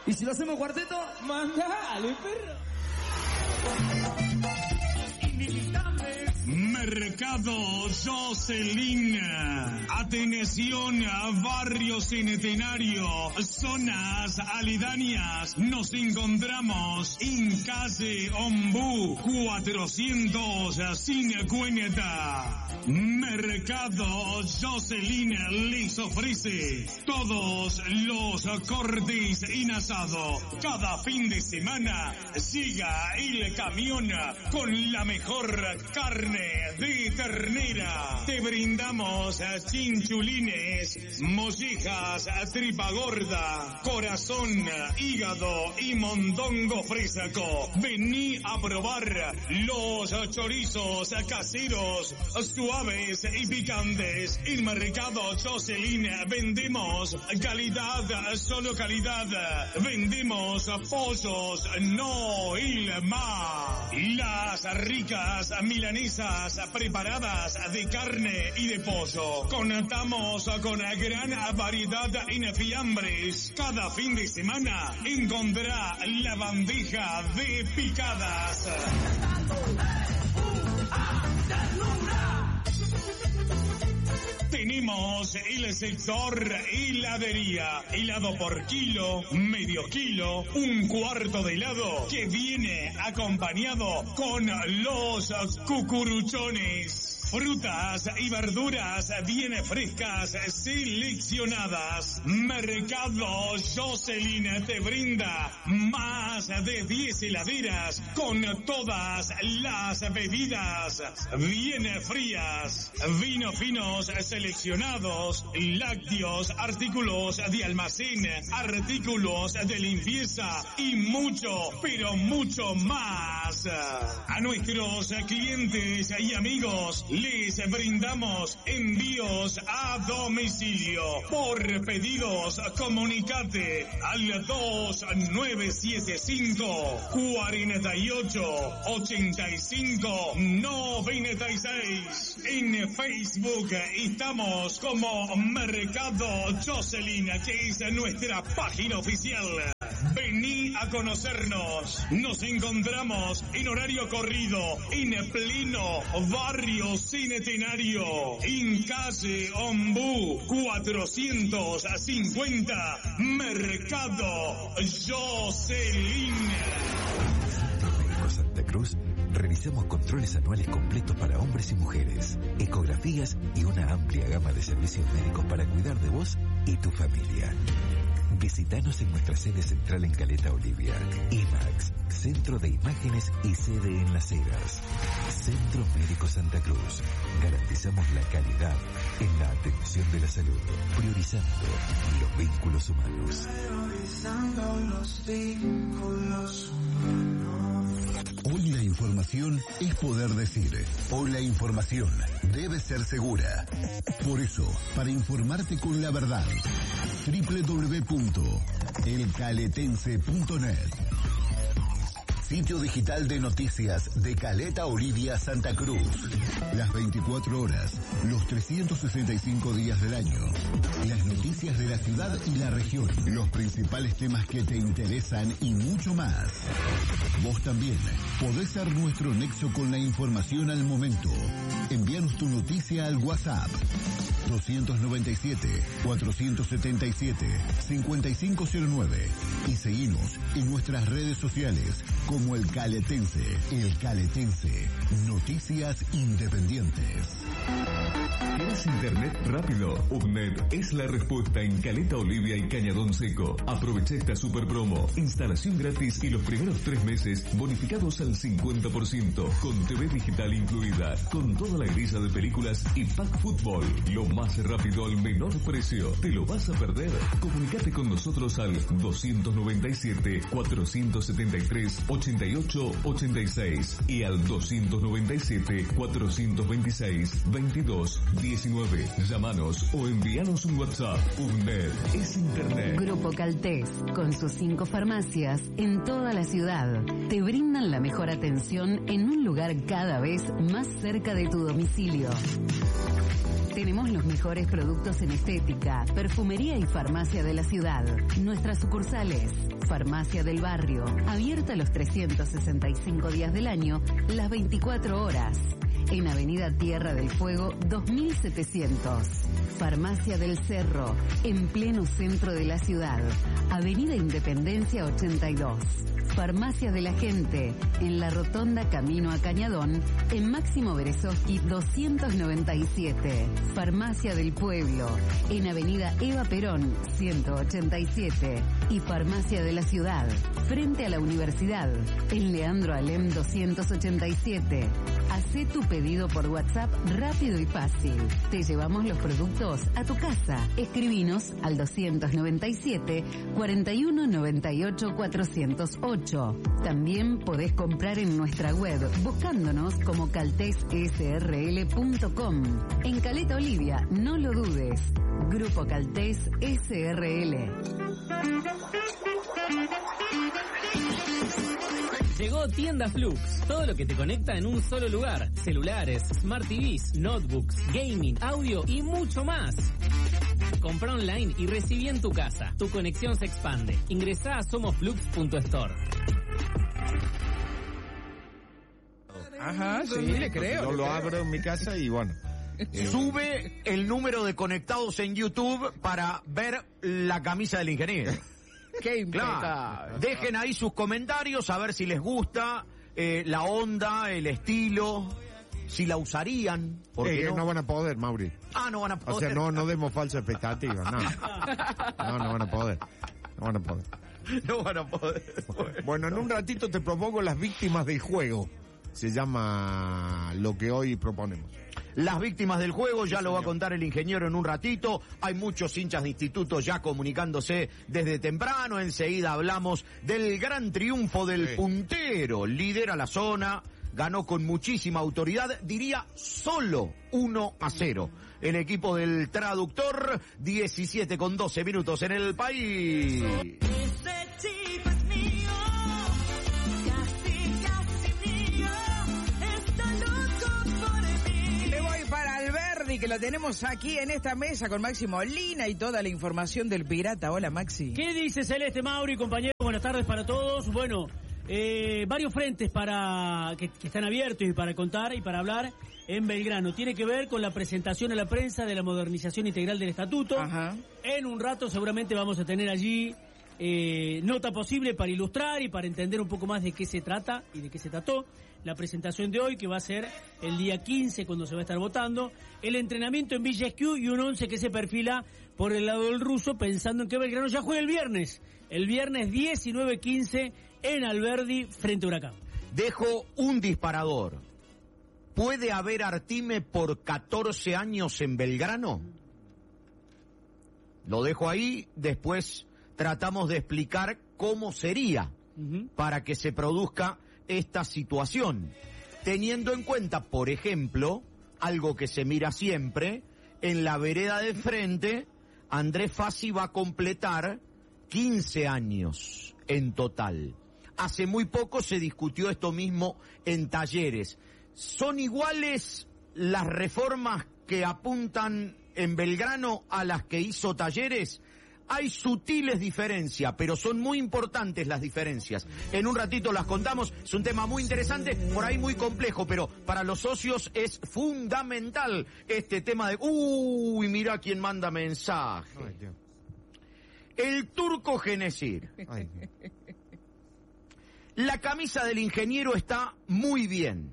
¿Y si lo hacemos cuarteto? Mandale, perro. Mercado Jocelyn. Atención, barrio Centenario, zonas aledañas. Nos encontramos en calle Ombú 450. Mercado Jocelyn les ofrece todos los cortes en asado. Cada fin de semana llega el camión con la mejor carne de ternera. Te brindamos chinchulines, mollejas, tripa gorda, corazón, hígado y mondongo fresco. Vení a probar los chorizos caseros, suaves y picantes. En Mercado Jocelyn vendemos calidad, solo calidad. Vendemos pollos, no ilma. Las ricas milanesas preparadas de carne y de pollo. Contamos con gran variedad en fiambres. Cada fin de semana encontrará la bandeja de picadas. Tenemos el sector heladería. Helado por kilo, medio kilo, un cuarto de helado que viene acompañado con los cucuruchones. Frutas y verduras bien frescas seleccionadas. Mercado Jocelyn te brinda más de 10 heladeras con todas las bebidas bien frías. Vinos finos seleccionados, lácteos, artículos de almacén, artículos de limpieza y mucho, pero mucho más. A nuestros clientes y amigos les brindamos envíos a domicilio. Por pedidos, comunicate al 2975 48 85 96. En Facebook estamos como Mercado Jocelyn, que es nuestra página oficial. Vení a conocernos. Nos encontramos en horario corrido, en pleno barrio Centenario, en calle Ombú 450, Mercado Jocelyn. Santa Cruz, realizamos controles anuales completos para hombres y mujeres, ecografías y una amplia gama de servicios médicos para cuidar de vos y tu familia. Visítanos en nuestra sede central en Caleta Olivia. IMAX, Centro de Imágenes y sede en Las Heras. Centro Médico Santa Cruz. Garantizamos la calidad en la atención de la salud, priorizando los vínculos humanos. Priorizando los vínculos humanos. Hoy la información es poder decir. Hoy la información debe ser segura. Por eso, para informarte con la verdad, www.elcaletense.net, sitio digital de noticias de Caleta Olivia, Santa Cruz. Las 24 horas, los 365 días del año. Las noticias de la ciudad y la región. Los principales temas que te interesan y mucho más. Vos también podés ser nuestro nexo con la información al momento. Envíanos tu noticia al WhatsApp 297-477-5509 y seguinos en nuestras redes sociales como El Caletense. El Caletense, noticias independientes. ¿Quieres internet rápido? UPNET es la respuesta en Caleta Olivia y Cañadón Seco. Aprovecha esta super promo. Instalación gratis y los primeros 3 meses bonificados al 50%. Con TV digital incluida. Con toda la grilla de películas y pack fútbol. Lo más rápido al menor precio. ¿Te lo vas a perder? Comunicate con nosotros al 297-473-8886 y al 297-426-2219. Llámanos o envíanos un WhatsApp. UNED es internet. Grupo Caltés, con sus 5 farmacias en toda la ciudad, te brindan la mejor atención en un lugar cada vez más cerca de tu domicilio. Tenemos los mejores productos en estética, perfumería y farmacia de la ciudad. Nuestras sucursales: Farmacia del Barrio, abierta los 365 días del año, las 24 horas. En Avenida Tierra del Fuego 2700. Farmacia del Cerro, en pleno centro de la ciudad. Avenida Independencia 82. Farmacia de la Gente, en la Rotonda Camino a Cañadón, en Máximo Berezovsky 297. Farmacia del Pueblo, en Avenida Eva Perón 187. Y Farmacia de la Ciudad, frente a la Universidad, en Leandro Alem 287. Hacé tu pedido por WhatsApp rápido y fácil. Te llevamos los productos a tu casa. Escribinos al 297 41 98 408. También podés comprar en nuestra web buscándonos como caltessrl.com. En Caleta Olivia, no lo dudes. Grupo Caltés SRL. Llegó Tienda Flux, todo lo que te conecta en un solo lugar. Celulares, Smart TVs, notebooks, gaming, audio y mucho más. Compra online y recibí en tu casa. Tu conexión se expande. Ingresá a somosflux.store. Ajá, sí, le creo. Yo lo abro en mi casa y bueno. Sube el número de conectados en YouTube para ver la camisa del ingeniero. Qué impecable. Claro. Dejen ahí sus comentarios a ver si les gusta la onda, el estilo, si la usarían. Porque no van a poder, Mauri. No van a poder. O sea, no demos falsas expectativas, no. No van a poder. No van a poder. No van a poder. Bueno, en un ratito te propongo las víctimas del juego. Se llama lo que hoy proponemos. Las víctimas del juego, ya lo va a contar el ingeniero en un ratito. Hay muchos hinchas de instituto ya comunicándose desde temprano. Enseguida hablamos del gran triunfo del puntero. Lidera la zona, ganó con muchísima autoridad, diría solo 1-0. El equipo del traductor, 17 con 12 minutos en el país. Que lo tenemos aquí en esta mesa con Máximo Lina y toda la información del Pirata. Hola, Maxi. ¿Qué dice Celeste, Mauri, compañero? Buenas tardes para todos. Bueno, varios frentes que están abiertos y para contar y para hablar en Belgrano. Tiene que ver con la presentación a la prensa de la modernización integral del estatuto. Ajá. En un rato seguramente vamos a tener allí nota posible para ilustrar y para entender un poco más de qué se trata y de qué se trató. La presentación de hoy, que va a ser el día 15, cuando se va a estar votando. El entrenamiento en Villa Esquiú y un 11 que se perfila por el lado del ruso, pensando en que Belgrano ya juega el viernes. El viernes 19-15 en Alberdi, frente a Huracán. Dejo un disparador. ¿Puede haber Artime por 14 años en Belgrano? Lo dejo ahí, después tratamos de explicar cómo sería para que se produzca esta situación, teniendo en cuenta, por ejemplo, algo que se mira siempre, en la vereda de frente, Andrés Fassi va a completar 15 años en total. Hace muy poco se discutió esto mismo en Talleres. ¿Son iguales las reformas que apuntan en Belgrano a las que hizo Talleres? Hay sutiles diferencias, pero son muy importantes las diferencias. En un ratito las contamos, es un tema muy interesante, por ahí muy complejo, pero para los socios es fundamental este tema de... Mirá quién manda mensaje. Ay, Dios. El turco Genesir. Ay. La camisa del ingeniero está muy bien,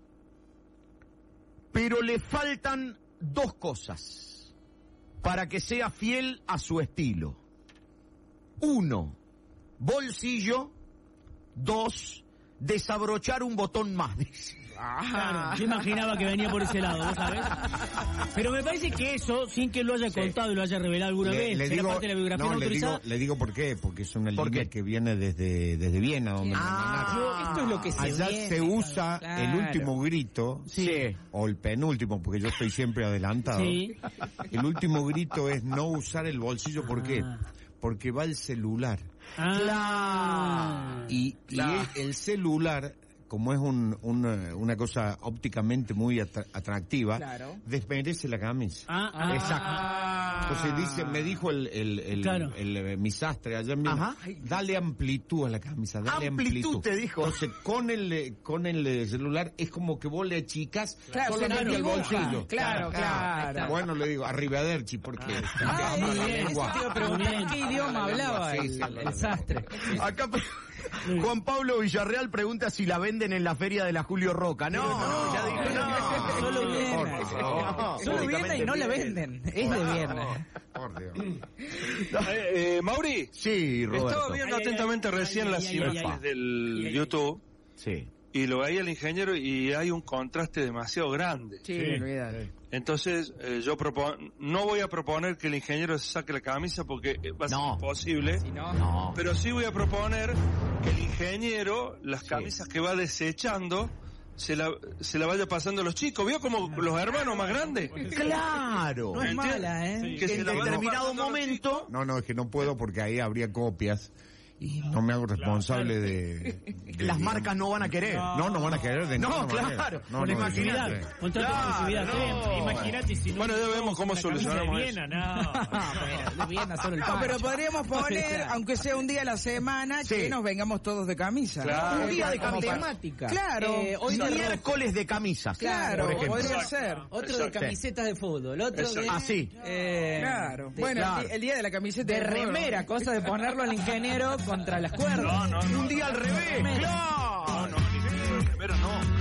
pero le faltan dos cosas para que sea fiel a su estilo. 1, bolsillo. 2, desabrochar un botón más. Claro, yo imaginaba que venía por ese lado, ¿vos sabés? Pero me parece que eso, sin que lo haya contado y lo haya revelado alguna vez, será parte de la biografía no autorizada. Le digo por qué, porque es una línea que viene desde Viena, donde esto es lo que allá se usa el último grito, o el penúltimo, porque yo estoy siempre adelantado. Sí. El último grito es no usar el bolsillo, ¿por qué? Porque va el celular. Claro. Y el celular como es una cosa ópticamente muy atractiva, Claro. desmerece la camisa. Exacto. Entonces me dijo mi sastre allá mismo, dale amplitud a la camisa, dale amplitud. Te dijo. Entonces con el celular es como que vos le achicas solamente el bolsillo. Claro. Bueno, le digo, arrivederci, porque... Eso te iba a preguntar, ¿en qué idioma hablaba el sastre? Acá Juan Pablo Villarreal pregunta si la venden en la feria de la Julio Roca. No, ya dijo no. Solo Viena. Solo Viena y no la venden. Es de Viena. Mauri. Sí, Roberto. Estaba viendo atentamente recién las imágenes del YouTube. Sí. Y lo veía el ingeniero y hay un contraste demasiado grande. Sí, olvídate. Entonces, yo no voy a proponer que el ingeniero se saque la camisa porque va a ser imposible. No. Pero sí voy a proponer que el ingeniero, las camisas que va desechando, se la vaya pasando a los chicos. ¿Vio como los hermanos más grandes? Claro. No es mala, ¿eh? Que en determinado momento... No, es que no puedo porque ahí habría copias. Y no me hago responsable de las marcas no van a querer. No van a querer de ninguna manera. Claro. Con exclusividad. Contrato de exclusividad. Imagínate si no. Bueno, ya vemos cómo solucionamos eso. De Viena solo el pan. Pero podríamos poner, aunque sea un día a la semana, que nos vengamos todos de camisa. Claro. Un día de temática. Claro. Hoy miércoles de camisas. Claro, podría ser. Otro de camisetas de fútbol, otro de... Así. Claro. Bueno, el día de la camiseta de remera, cosa de ponerlo al ingeniero contra las cuerdas. Un día al revés. No, ni de remera no.